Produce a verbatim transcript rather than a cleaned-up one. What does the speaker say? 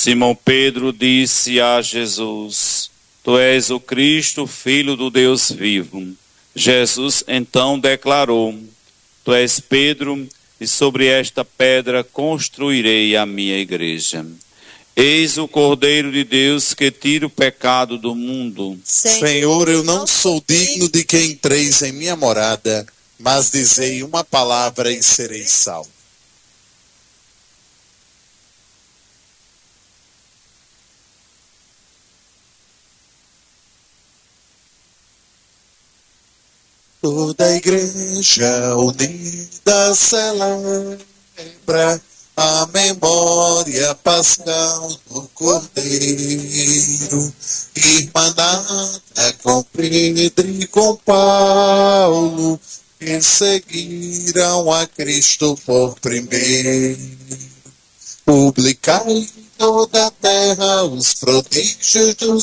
Simão Pedro disse a Jesus: Tu és o Cristo, Filho do Deus vivo. Jesus então declarou: Tu és Pedro, e sobre esta pedra construirei a minha igreja. Eis o Cordeiro de Deus que tira o pecado do mundo. Senhor, eu não sou digno de que entreis em minha morada, mas dizei uma palavra e serei salvo. Toda a igreja unida celebra a memória pascal do Cordeiro, irmanada com Pedro e com Paulo, que seguiram a Cristo por primeiro. Publicai em toda a terra os prodígios do